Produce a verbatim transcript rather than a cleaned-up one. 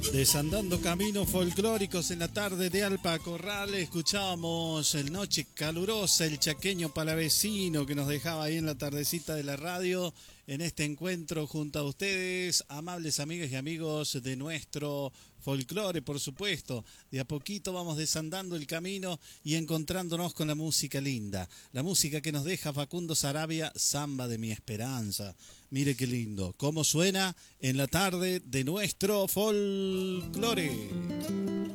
Desandando caminos folclóricos en la tarde de Alpa Corral, escuchábamos el Noche Calurosa, el chaqueño palavecino que nos dejaba ahí en la tardecita de la radio, en este encuentro junto a ustedes, amables amigas y amigos de nuestro folclore, por supuesto. De a poquito vamos desandando el camino y encontrándonos con la música linda, la música que nos deja Facundo Sarabia, Samba de mi Esperanza. Mire qué lindo, cómo suena en la tarde de nuestro folclore.